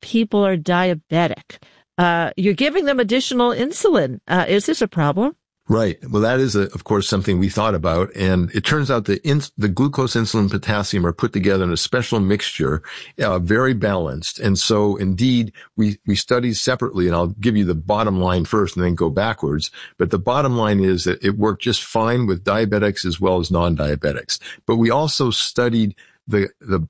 people are diabetic, you're giving them additional insulin. Is this a problem? Right. Well, that is, of course, something we thought about. And it turns out the glucose, insulin, potassium are put together in a special mixture, very balanced. And so indeed, we studied separately, and I'll give you the bottom line first and then go backwards. But the bottom line is that it worked just fine with diabetics as well as non-diabetics. But we also studied the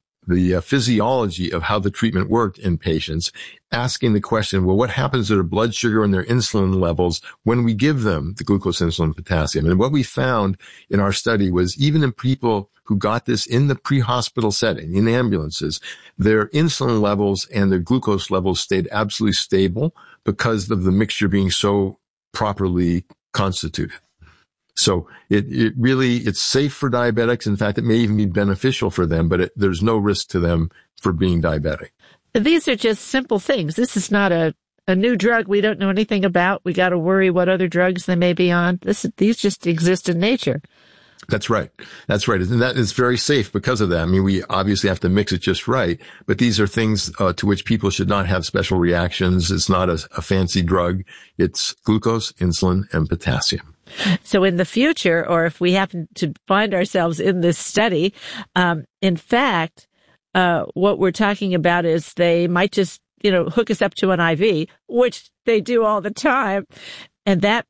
physiology of how the treatment worked in patients, asking the question, well, what happens to their blood sugar and their insulin levels when we give them the glucose, insulin, potassium? And what we found in our study was even in people who got this in the pre-hospital setting, in ambulances, their insulin levels and their glucose levels stayed absolutely stable because of the mixture being so properly constituted. So it's safe for diabetics. In fact, it may even be beneficial for them, but there's no risk to them for being diabetic. These are just simple things. This is not a new drug we don't know anything about. We got to worry what other drugs they may be on. These just exist in nature. That's right. That's right. And that is very safe because of that. I mean, we obviously have to mix it just right, but these are things to which people should not have special reactions. It's not a fancy drug. It's glucose, insulin, and potassium. So in the future, or if we happen to find ourselves in this study, in fact, what we're talking about is they might just, hook us up to an IV, which they do all the time. And that's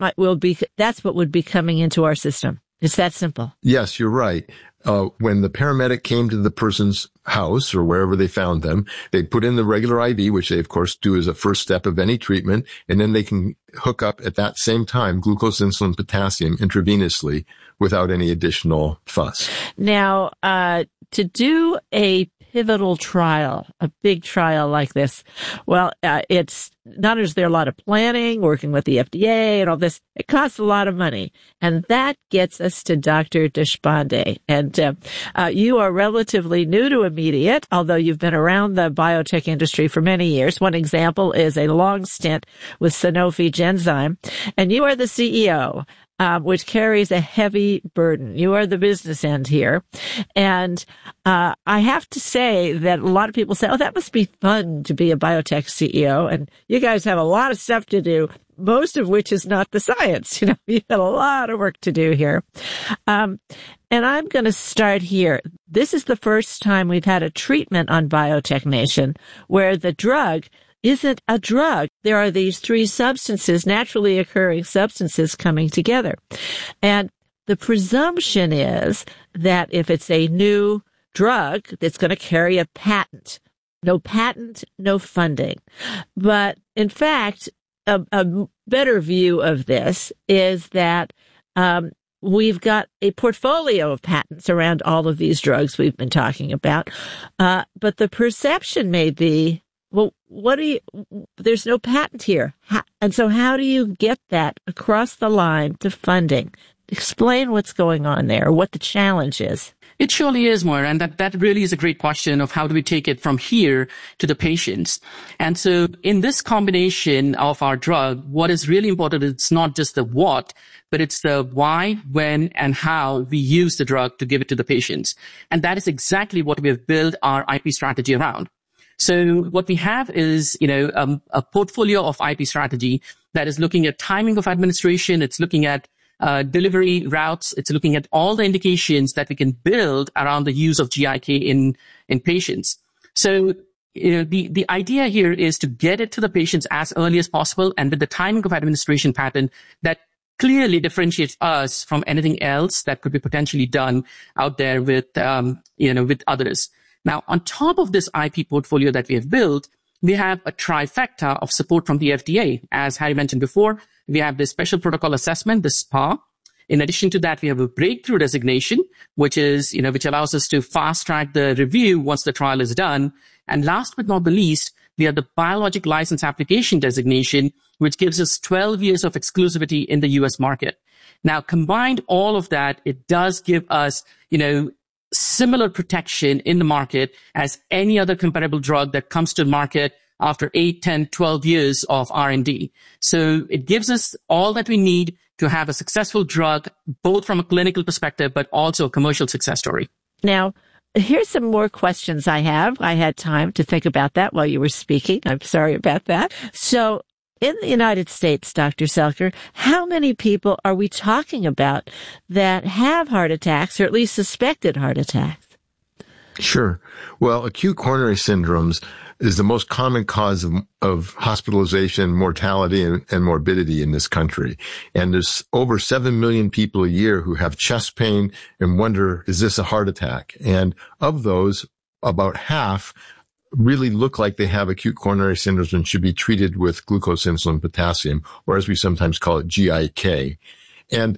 what would be coming into our system. It's that simple. Yes, you're right. When the paramedic came to the person's house or wherever they found them, they put in the regular IV, which they, of course, do as a first step of any treatment. And then they can hook up at that same time glucose, insulin, potassium intravenously without any additional fuss. Now, to do a pivotal trial, a big trial like this, well, it's not only is there a lot of planning, working with the FDA and all this, it costs a lot of money. And that gets us to Dr. Deshpande. And you are relatively new to Immediate, although you've been around the biotech industry for many years. One example is a long stint with Sanofi Genzyme. And you are the CEO, which carries a heavy burden. You are the business end here. And I have to say that a lot of people say, oh, that must be fun to be a biotech CEO. And you guys have a lot of stuff to do, most of which is not the science. You've got a lot of work to do here. And I'm going to start here. This is the first time we've had a treatment on Biotech Nation where the drug isn't a drug. There are these three substances, naturally occurring substances coming together. And the presumption is that if it's a new drug, that's going to carry a patent. No patent, no funding. But in fact, a better view of this is that we've got a portfolio of patents around all of these drugs we've been talking about. But the perception may be, well, there's no patent here. And so how do you get that across the line to funding? Explain what's going on there, what the challenge is. It surely is, Moira, and that really is a great question of how do we take it from here to the patients. And so in this combination of our drug, what is really important, it's not just the what, but it's the why, when, and how we use the drug to give it to the patients. And that is exactly what we have built our IP strategy around. So what we have is, a portfolio of IP strategy that is looking at timing of administration. It's looking at delivery routes. It's looking at all the indications that we can build around the use of GIK in patients. So, the idea here is to get it to the patients as early as possible and with the timing of administration pattern that clearly differentiates us from anything else that could be potentially done out there with others. Now, on top of this IP portfolio that we have built, we have a trifecta of support from the FDA. As Harry mentioned before, we have the Special Protocol Assessment, the SPA. In addition to that, we have a breakthrough designation, which allows us to fast track the review once the trial is done. And last but not the least, we have the Biologic License Application designation, which gives us 12 years of exclusivity in the US market. Now, combined all of that, it does give us, similar protection in the market as any other comparable drug that comes to market after 8, 10, 12 years of R&D. So it gives us all that we need to have a successful drug, both from a clinical perspective, but also a commercial success story. Now, Here's some more questions I have. I had time to think about that while you were speaking. I'm sorry about that. So in the United States, Dr. Selker, how many people are we talking about that have heart attacks or at least suspected heart attacks? Sure. Well, acute coronary syndromes is the most common cause of hospitalization, mortality, and morbidity in this country. And there's over 7 million people a year who have chest pain and wonder, is this a heart attack? And of those, about half really look like they have acute coronary syndrome and should be treated with glucose, insulin, potassium, or as we sometimes call it, GIK. And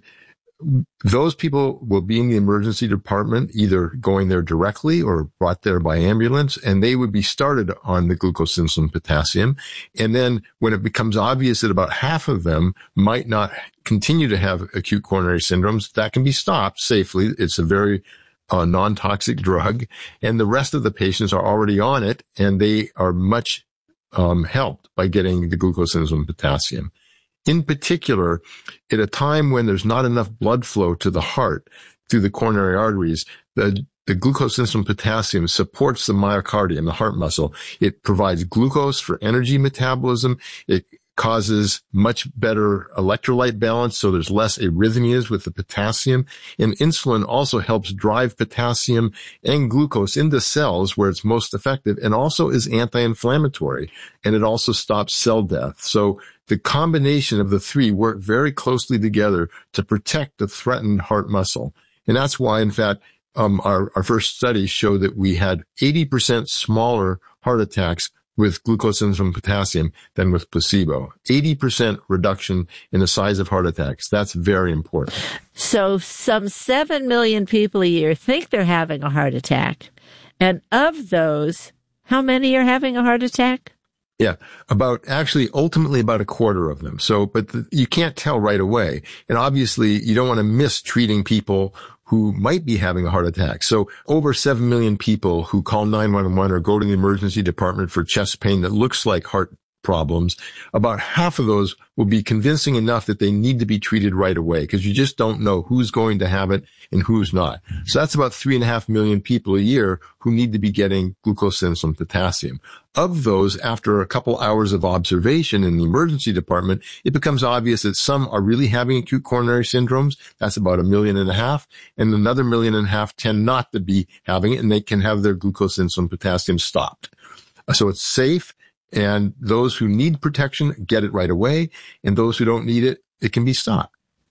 those people will be in the emergency department, either going there directly or brought there by ambulance, and they would be started on the glucose, insulin, potassium. And then when it becomes obvious that about half of them might not continue to have acute coronary syndromes, that can be stopped safely. It's a very non-toxic drug, and the rest of the patients are already on it, and they are much helped by getting the glucose, insulin, potassium. In particular, at a time when there's not enough blood flow to the heart through the coronary arteries, the glucose, insulin, potassium supports the myocardium, the heart muscle. It provides glucose for energy metabolism. It causes much better electrolyte balance, so there's less arrhythmias with the potassium. And insulin also helps drive potassium and glucose into cells where it's most effective, and also is anti-inflammatory, and it also stops cell death. So the combination of the three work very closely together to protect the threatened heart muscle. And that's why, in fact, our first study showed that we had 80% smaller heart attacks with glucose, insulin, potassium than with placebo. 80% reduction in the size of heart attacks. That's very important. So some 7 million people a year think they're having a heart attack. And of those, how many are having a heart attack? Yeah, ultimately about a quarter of them. So, but you can't tell right away. And obviously you don't want to miss treating people who might be having a heart attack. So over 7 million people who call 911 or go to the emergency department for chest pain that looks like heart problems, about half of those will be convincing enough that they need to be treated right away, because you just don't know who's going to have it and who's not. So that's about 3.5 million people a year who need to be getting glucose, insulin, potassium. Of those, after a couple hours of observation in the emergency department, it becomes obvious that some are really having acute coronary syndromes. That's about 1.5 million. And another 1.5 million tend not to be having it, and they can have their glucose, insulin, potassium stopped. So it's safe. And those who need protection get it right away. And those who don't need it, it can be stopped.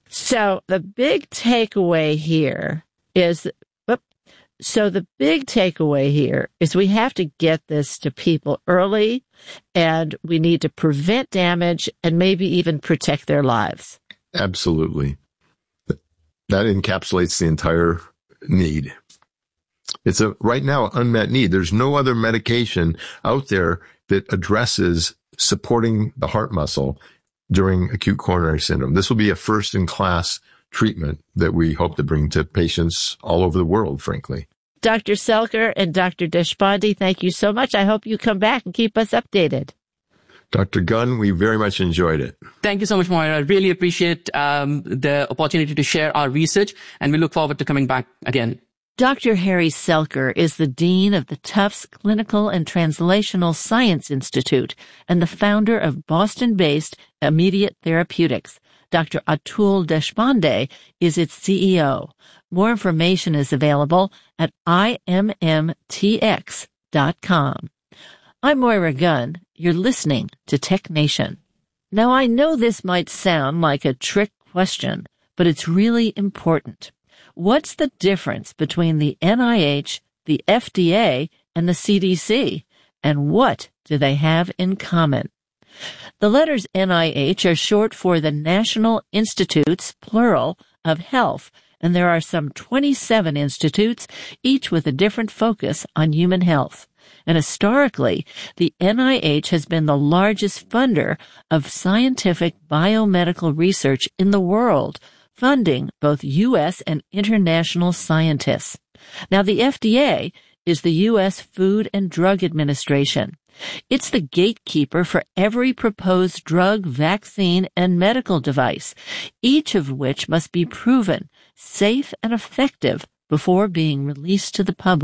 So the big takeaway here is we have to get this to people early, and we need to prevent damage and maybe even protect their lives. Absolutely. That encapsulates the entire need. It's right now unmet need. There's no other medication out there that addresses supporting the heart muscle during acute coronary syndrome. This will be a first-in-class treatment that we hope to bring to patients all over the world, frankly. Dr. Selker and Dr. Deshpande, thank you so much. I hope you come back and keep us updated. Dr. Gunn, we very much enjoyed it. Thank you so much, Moira. I really appreciate the opportunity to share our research, and we look forward to coming back again. Dr. Harry Selker is the Dean of the Tufts Clinical and Translational Science Institute and the founder of Boston-based Immediate Therapeutics. Dr. Atul Deshpande is its CEO. More information is available at immtx.com. I'm Moira Gunn. You're listening to Tech Nation. Now, I know this might sound like a trick question, but it's really important. What's the difference between the NIH, the FDA, and the CDC? And what do they have in common? The letters NIH are short for the National Institutes, plural, of Health, and there are some 27 institutes, each with a different focus on human health. And historically, the NIH has been the largest funder of scientific biomedical research in the world, funding both U.S. and international scientists. Now, the FDA is the U.S. Food and Drug Administration. It's the gatekeeper for every proposed drug, vaccine, and medical device, each of which must be proven safe and effective before being released to the public.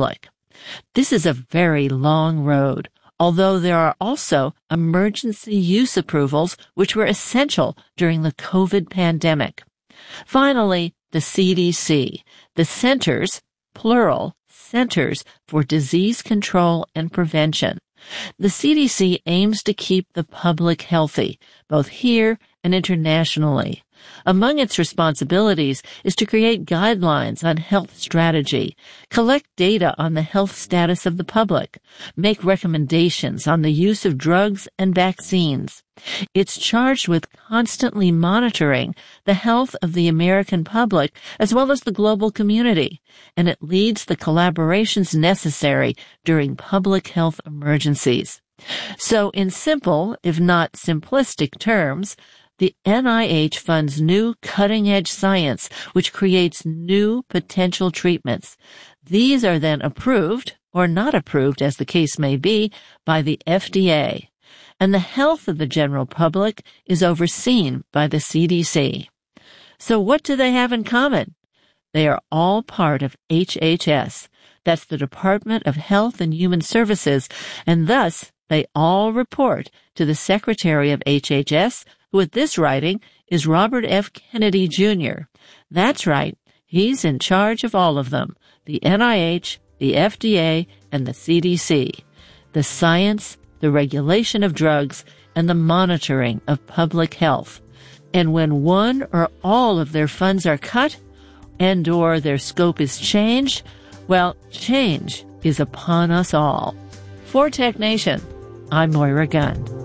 This is a very long road, although there are also emergency use approvals which were essential during the COVID pandemic. Finally, the CDC, the Centers, plural, Centers for Disease Control and Prevention. The CDC aims to keep the public healthy, both here and internationally. Among its responsibilities is to create guidelines on health strategy, collect data on the health status of the public, make recommendations on the use of drugs and vaccines. It's charged with constantly monitoring the health of the American public as well as the global community, and it leads the collaborations necessary during public health emergencies. So in simple, if not simplistic terms, the NIH funds new cutting-edge science, which creates new potential treatments. These are then approved, or not approved as the case may be, by the FDA. And the health of the general public is overseen by the CDC. So what do they have in common? They are all part of HHS. That's the Department of Health and Human Services, and thus they all report to the Secretary of HHS, who at this writing is Robert F. Kennedy, Jr. That's right, he's in charge of all of them, the NIH, the FDA, and the CDC, the science, the regulation of drugs, and the monitoring of public health. And when one or all of their funds are cut and or their scope is changed, well, change is upon us all. For Tech Nation, I'm Moira Gunn.